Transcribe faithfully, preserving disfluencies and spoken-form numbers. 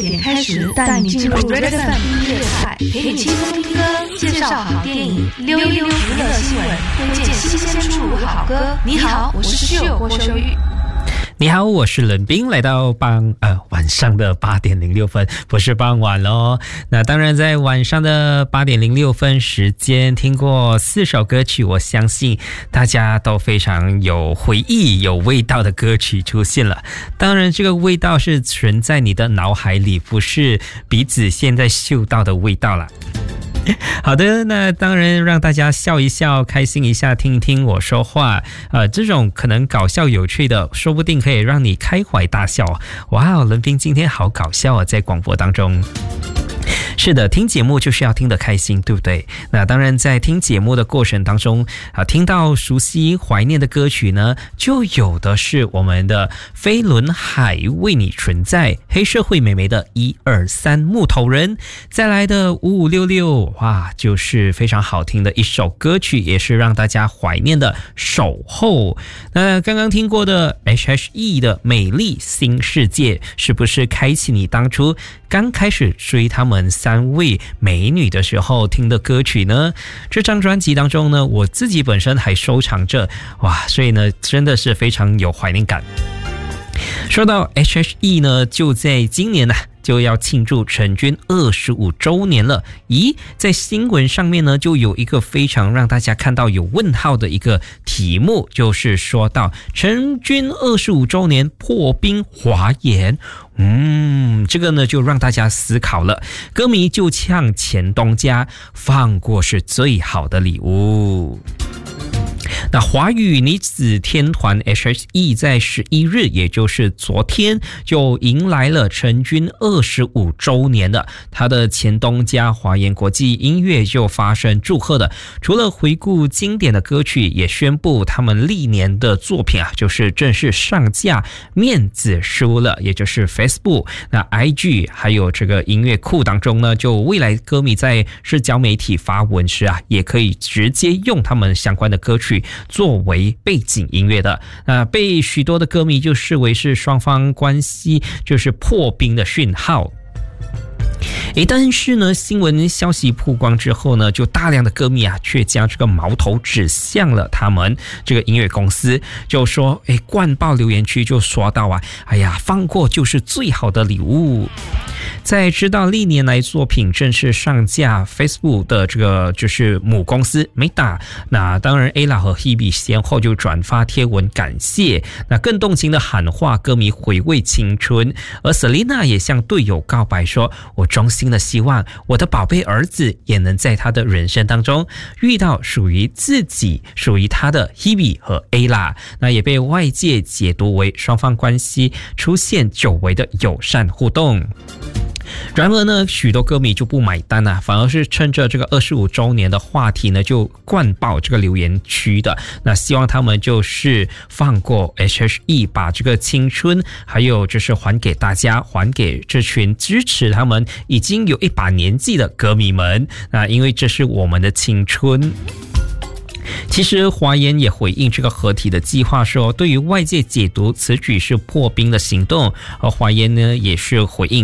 点开始，带你进入 Red F M 音乐台，陪你轻松听歌，介绍好电影，溜一溜娱乐新闻，推荐新鲜出炉好歌。你好，我是室友郭秀玉。 你好，我是冷冰，来到傍呃晚上的八点零六分，不是傍晚咯。那当然，在晚上的八点零六分时间，听过四首歌曲，我相信大家都非常有回忆、有味道的歌曲出现了。当然，这个味道是存在你的脑海里，不是鼻子现在嗅到的味道啦。好的，那当然让大家笑一笑，开心一下，听一听我说话，呃，这种可能搞笑有趣的，说不定可以让你开怀大笑。哇，冷冰今天好搞笑啊，在广播当中。是的，听节目就是要听得开心，对不对？那当然，在听节目的过程当中啊，听到熟悉怀念的歌曲呢，就有的是我们的飞轮海为你存在，黑社会美眉的一二三木头人，再来的五五六六，哇，就是非常好听的一首歌曲，也是让大家怀念的守候。那刚刚听过的 H H E 的美丽新世界，是不是开启你当初刚开始追他们三位美女的时候听的歌曲呢？这张专辑当中呢，我自己本身还收藏着，哇，所以呢，真的是非常有怀念感。说到 H H E 呢，就在今年呢、啊就要庆祝成军二十五周年了。咦，在新闻上面呢，就有一个非常让大家看到有问号的一个题目，就是说到成军二十五周年破冰华研。嗯，这个呢就让大家思考了。歌迷就呛前东家，放过是最好的礼物。那华语女子天团 H H E 在十一日，也就是昨天，就迎来了成军二十五周年了。他的前东家华研国际音乐就发声祝贺的，除了回顾经典的歌曲，也宣布他们历年的作品啊，就是正式上架面子书了，也就是 Facebook、那 I G 还有这个音乐库当中呢，就未来歌迷在社交媒体发文时啊，也可以直接用他们相关的歌曲作为背景音乐的，那被许多的歌迷就视为是双方关系就是破冰的讯号。诶，但是呢，新闻消息曝光之后呢，就大量的歌迷啊，却将这个矛头指向了他们这个音乐公司，就说，诶，灌爆留言区就说到啊，哎呀，放过就是最好的礼物。在知道历年来作品正式上架 Facebook 的这个就是母公司 Meta， 那当然 Ella 和 Hebe 先后就转发贴文感谢，那更动情的喊话歌迷回味青春，而 Selina 也向队友告白说，我衷心的希望我的宝贝儿子也能在他的人生当中遇到属于自己属于他的 Hebe 和 Ella， 那也被外界解读为双方关系出现久违的友善互动。然而呢，许多歌迷就不买单啊，反而是趁着这个二十五周年的话题呢，就灌爆这个留言区的。那希望他们就是放过 H H E， 把这个青春还有就是还给大家，还给这群支持他们已经有一把年纪的歌迷们。那因为这是我们的青春。其实华研也回应这个合体的计划说，对于外界解读此举是破冰的行动，而华研呢也是回应